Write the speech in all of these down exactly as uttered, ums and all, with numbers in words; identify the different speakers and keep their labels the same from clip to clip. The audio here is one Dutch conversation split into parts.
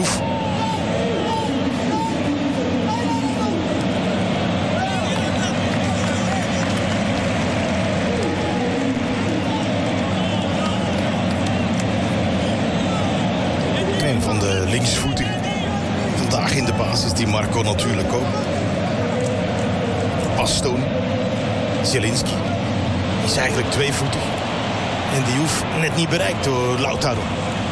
Speaker 1: Diouf. Een van de linksvoeten. Vandaag in de basis, die Marco natuurlijk ook. Bastoni. Zielinski. Die is eigenlijk tweevoetig. En Diouf net niet bereikt door Lautaro.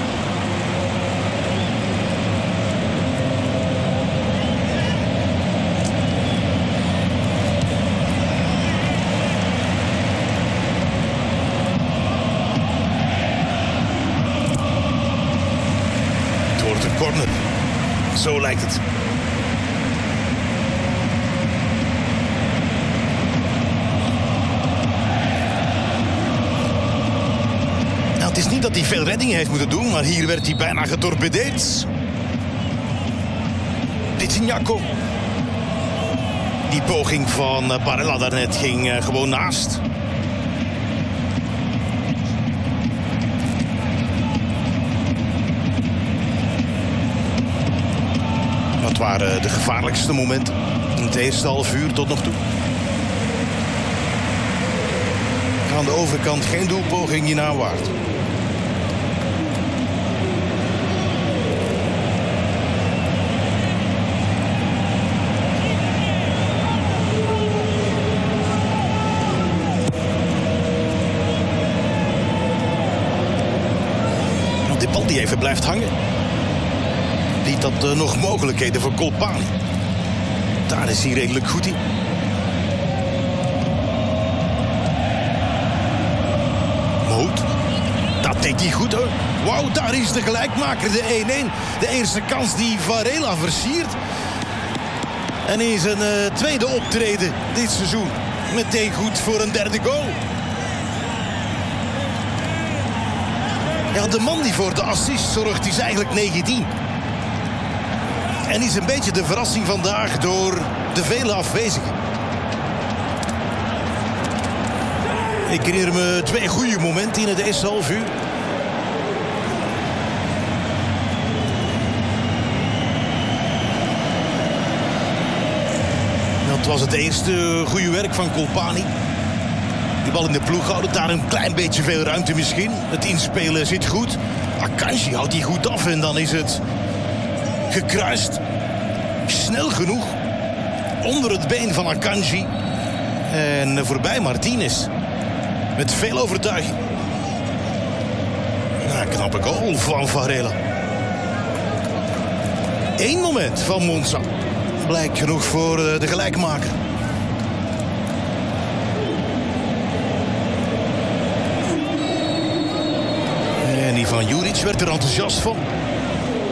Speaker 1: Het wordt een corner. Zo lijkt het. Het is niet dat hij veel reddingen heeft moeten doen, maar hier werd hij bijna getorpedeerd. Dit is Njako. Die poging van Barella daarnet ging uh, gewoon naast. Dat waren de gevaarlijkste momenten in het eerste half uur tot nog toe. Aan de overkant geen doelpoging hierna waard. De bal die even blijft hangen. Liet dat uh, nog mogelijkheden voor Colpani. Daar is hij redelijk goed in. Moot. Dat deed hij goed hoor. Wauw, daar is de gelijkmaker, de één-één. De eerste kans die Varela versiert. En in zijn uh, tweede optreden dit seizoen. Meteen goed voor een derde goal. Ja, de man die voor de assist zorgt is eigenlijk negentien. En is een beetje de verrassing vandaag door de vele afwezigen. Ik herinner me twee goede momenten in het eerste half uur. Dat was het eerste goede werk van Colpani. Die bal in de ploeg houden, daar een klein beetje veel ruimte misschien. Het inspelen zit goed. Akanji houdt die goed af en dan is het gekruist. Snel genoeg. Onder het been van Akanji. En voorbij Martinez. Met veel overtuiging. Nou, knappe goal van Varela. Eén moment van Monza. Blijkt genoeg voor de gelijkmaker. En Ivan Juric werd er enthousiast van.